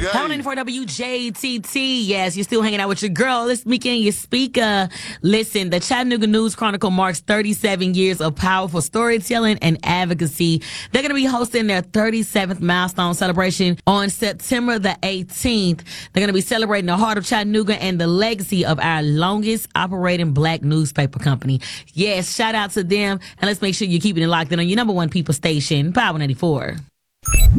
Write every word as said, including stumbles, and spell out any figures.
Power ninety-four W J T T. Yes, you're still hanging out with your girl. Let's begin your speaker. Listen, the Chattanooga News Chronicle marks thirty-seven years of powerful storytelling and advocacy. They're going to be hosting their thirty-seventh milestone celebration on September the eighteenth. They're going to be celebrating the heart of Chattanooga and the legacy of our longest operating black newspaper company. Yes, shout out to them. And let's make sure you're keeping it locked in on your number one people station, Power ninety-four.